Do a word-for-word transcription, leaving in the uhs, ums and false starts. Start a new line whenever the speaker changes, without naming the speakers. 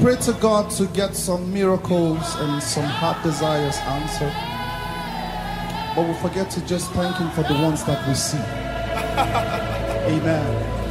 pray to God to get some miracles and some heart desires answered, but we forget to just thank Him for the ones that we see. Amen.